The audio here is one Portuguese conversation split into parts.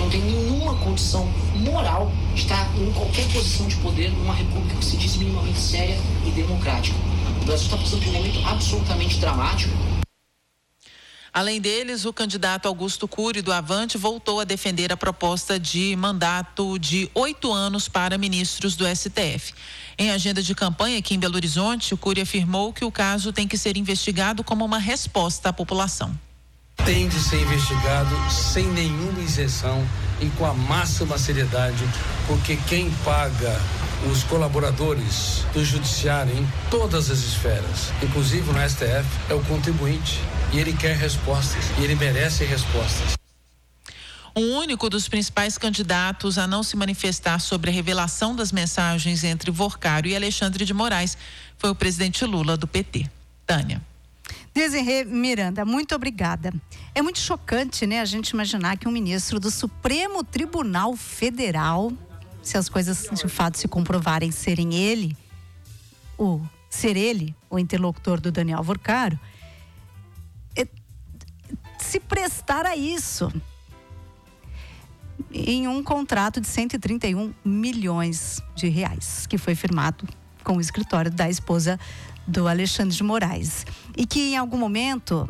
não tem nenhuma condição moral de estar em qualquer posição de poder numa república que se diz minimamente séria e democrática. O Brasil está passando por um momento absolutamente dramático. Além deles, o candidato Augusto Cury, do Avante, voltou a defender a proposta de mandato de 8 anos para ministros do STF. Em agenda de campanha aqui em Belo Horizonte, o Cury afirmou que o caso tem que ser investigado como uma resposta à população. Tem de ser investigado sem nenhuma isenção e com a máxima seriedade, porque quem paga os colaboradores do judiciário em todas as esferas, inclusive no STF, é o contribuinte, e ele quer respostas, e ele merece respostas. Um único dos principais candidatos a não se manifestar sobre a revelação das mensagens entre Vorcaro e Alexandre de Moraes foi o presidente Lula, do PT. Tânia. Desirê Miranda, muito obrigada. É muito chocante, né, a gente imaginar que um ministro do Supremo Tribunal Federal, se as coisas de fato se comprovarem ser ele o interlocutor do Daniel Vorcaro, se prestar a isso em um contrato de 131 milhões de reais, que foi firmado com o escritório da esposa do Alexandre de Moraes. E que em algum momento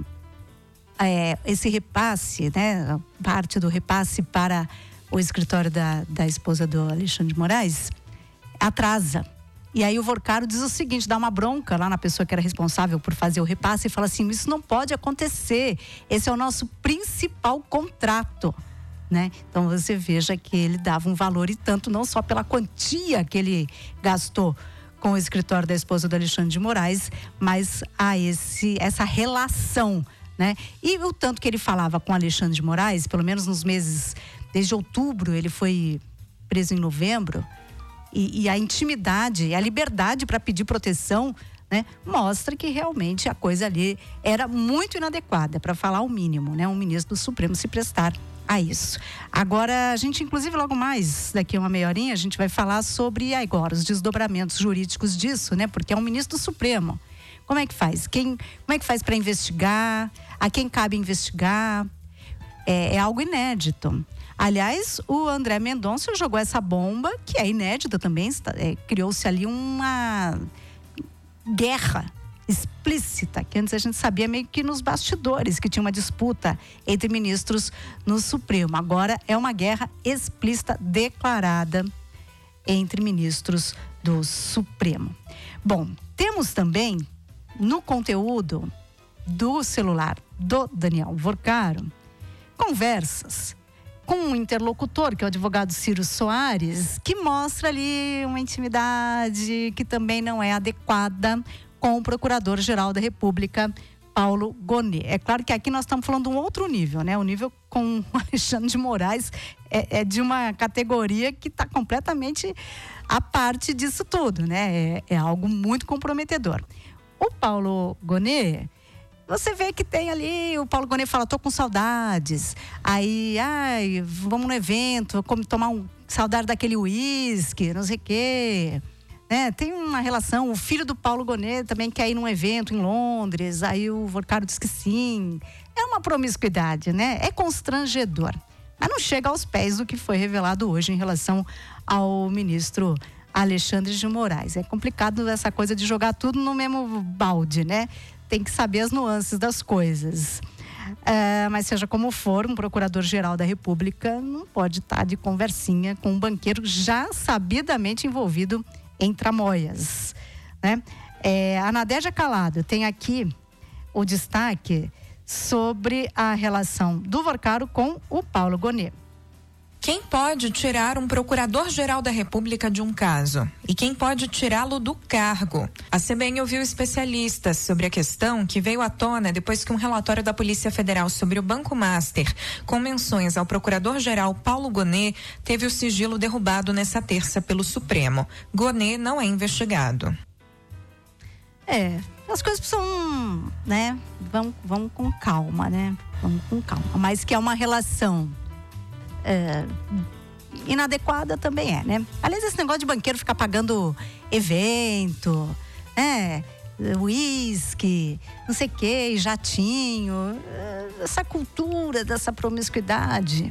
esse repasse, né, parte do repasse para o escritório da esposa do Alexandre de Moraes atrasa. E aí o Vorcaro diz o seguinte, dá uma bronca lá na pessoa que era responsável por fazer o repasse e fala assim, isso não pode acontecer, esse é o nosso principal contrato, né? Então você veja que ele dava um valor e tanto, não só pela quantia que ele gastou com o escritório da esposa do Alexandre de Moraes, mas a essa relação, né? E o tanto que ele falava com Alexandre de Moraes, pelo menos nos meses, desde outubro, ele foi preso em novembro, e a intimidade, a liberdade para pedir proteção, né, mostra que realmente a coisa ali era muito inadequada, para falar o mínimo, né? Um ministro do Supremo se prestar a isso. Agora, a gente, inclusive, logo mais, daqui a uma meia horinha, a gente vai falar sobre agora os desdobramentos jurídicos disso, né? Porque é um ministro do Supremo. Como é que faz? Como é que faz para investigar? A quem cabe investigar? É algo inédito. Aliás, o André Mendonça jogou essa bomba, que é inédita também, criou-se ali uma guerra explícita, que antes a gente sabia meio que nos bastidores, que tinha uma disputa entre ministros no Supremo. Agora é uma guerra explícita, declarada entre ministros do Supremo. Bom, temos também no conteúdo do celular do Daniel Vorcaro conversas com um interlocutor, que é o advogado Ciro Soares, que mostra ali uma intimidade que também não é adequada com o Procurador-Geral da República, Paulo Gonet. É claro que aqui nós estamos falando de um outro nível, né? O nível com o Alexandre de Moraes é de uma categoria que está completamente à parte disso tudo, né? É algo muito comprometedor. O Paulo Gonet, você vê que tem ali, o Paulo Gonet fala, tô com saudades, aí, vamos no evento, tomar saudade daquele uísque, não sei o quê, né? Tem uma relação, o filho do Paulo Gonet também quer ir num evento em Londres, aí o Vorcaro diz que sim, é uma promiscuidade, né? É constrangedor, mas não chega aos pés do que foi revelado hoje em relação ao ministro Alexandre de Moraes. É complicado essa coisa de jogar tudo no mesmo balde, né? Tem que saber as nuances das coisas. Mas seja como for, um procurador-geral da República não pode estar de conversinha com um banqueiro já sabidamente envolvido em tramóias, né? A Nadégia Calado tem aqui o destaque sobre a relação do Vorcaro com o Paulo Gonet. Quem pode tirar um procurador-geral da República de um caso? E quem pode tirá-lo do cargo? A CBN ouviu especialistas sobre a questão, que veio à tona depois que um relatório da Polícia Federal sobre o Banco Master, com menções ao procurador-geral Paulo Gonet, teve o sigilo derrubado nessa terça pelo Supremo. Gonet não é investigado. As coisas precisam, né? Vamos com calma, né? Vamos com calma. Mas que é uma relação inadequada também né? Aliás, esse negócio de banqueiro ficar pagando evento, uísque, não sei o que, jatinho, essa cultura dessa promiscuidade